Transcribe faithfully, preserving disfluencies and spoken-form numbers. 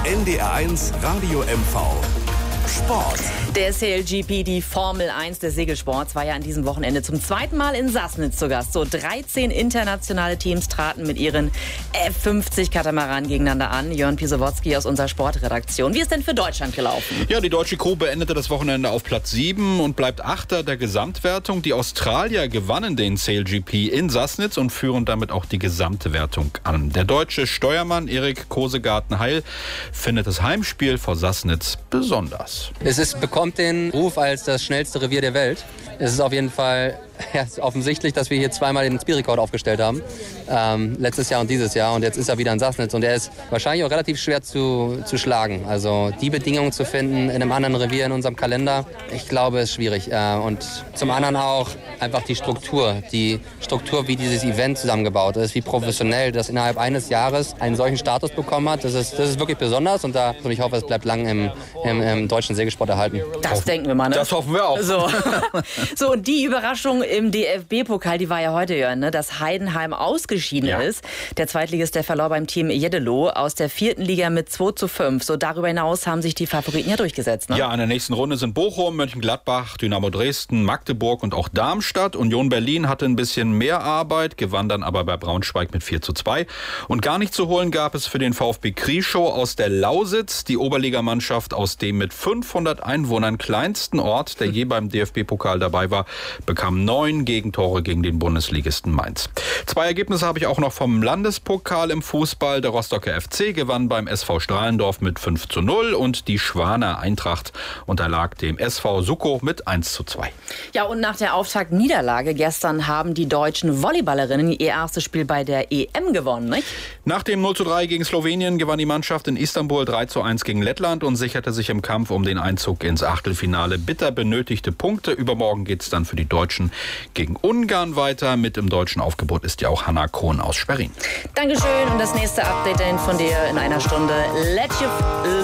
N D R eins Radio M V. Sport. Der C L G P, die Formel eins des Segelsports, war ja an diesem Wochenende zum zweiten Mal in Sassnitz zu Gast. So dreizehn internationale Teams traten mit ihren F fünfzig Katamaranen gegeneinander an. Jörn Pisowotzki aus unserer Sportredaktion. Wie ist denn für Deutschland gelaufen? Ja, die deutsche Crew beendete das Wochenende auf Platz sieben und bleibt Achter der Gesamtwertung. Die Australier gewannen den C L G P in Sassnitz und führen damit auch die gesamte Wertung an. Der deutsche Steuermann Erik Kosegarten-Heil findet das Heimspiel vor Sassnitz besonders. Es ist, bekommt den Ruf als das schnellste Revier der Welt. Es ist auf jeden Fall ja, offensichtlich, dass wir hier zweimal den Speedrekord aufgestellt haben. Ähm, letztes Jahr und dieses Jahr. Und jetzt ist er wieder in Sassnitz. Und er ist wahrscheinlich auch relativ schwer zu, zu schlagen. Also die Bedingungen zu finden in einem anderen Revier in unserem Kalender, ich glaube, ist schwierig. Äh, und zum anderen auch einfach die Struktur. Die Struktur, wie dieses Event zusammengebaut ist, wie professionell das innerhalb eines Jahres einen solchen Status bekommen hat. Das ist, das ist wirklich besonders. Und, da, und ich hoffe, es bleibt lang im, im, im deutschen Segelsport erhalten. Das hoffen, denken wir mal, ne? Das hoffen wir auch. So, so und die Überraschung im D F B-Pokal, die war ja heute, Jörn, ne? Dass Heidenheim ausgeschieden ja. ist. Der Zweitligist, der verlor beim Team Jeddelo aus der vierten Liga mit zwei zu fünf. So darüber hinaus haben sich die Favoriten ja durchgesetzt. Ne? Ja, in der nächsten Runde sind Bochum, Mönchengladbach, Dynamo Dresden, Magdeburg und auch Darmstadt. Union Berlin hatte ein bisschen mehr Arbeit, gewann dann aber bei Braunschweig mit vier zu zwei. Und gar nicht zu holen gab es für den VfB Krieschow aus der Lausitz, die Oberligamannschaft aus dem mit fünfhundert Einwohnern kleinsten Ort, der je beim D F B-Pokal dabei war, bekam neun Gegentore gegen den Bundesligisten Mainz. Zwei Ergebnisse habe ich auch noch vom Landespokal im Fußball. Der Rostocker F C gewann beim S V Strahlendorf mit fünf zu null und die Schwaner Eintracht unterlag dem S V Suckow mit eins zu zwei. Ja, und nach der Auftaktniederlage gestern haben die deutschen Volleyballerinnen ihr erstes Spiel bei der E M gewonnen, nicht? Nach dem null zu drei gegen Slowenien gewann die Mannschaft in Istanbul drei zu eins gegen Lettland und sicherte sich im Kampf um den Einzug ins Achtelfinale bitter benötigte Punkte. Übermorgen geht es dann für die Deutschen gegen Ungarn weiter. Mit im deutschen Aufgebot ist ja auch Hanna Kohn aus Schwerin. Dankeschön und das nächste Update von dir in einer Stunde. Let you